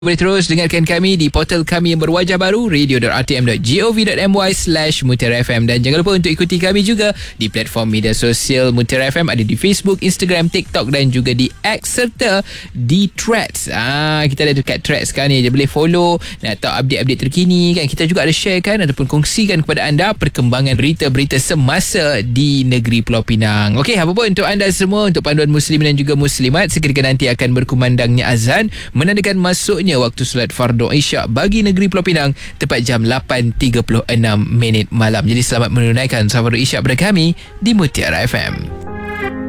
Boleh terus dengarkan kami di portal kami yang berwajah baru radio.rtm.gov.my/Mutiara FM, dan jangan lupa untuk ikuti kami juga di platform media sosial Mutiara FM, ada di Facebook, Instagram, TikTok dan juga di X serta di Threads. Kita ada dekat Threads sekarang ni, dia boleh follow nak tahu update-update terkini kan. Kita juga ada share kan ataupun kongsikan kepada anda perkembangan berita-berita semasa di negeri Pulau Pinang. Okey, apa pun untuk anda semua, untuk panduan muslimin dan juga muslimat, seketika nanti akan berkumandangnya azan menandakan masuknya waktu solat fardu Isyak bagi negeri Pulau Pinang tepat jam 8.36 malam. Jadi selamat menunaikan solat fardu Isyak pada kami di Mutiara FM.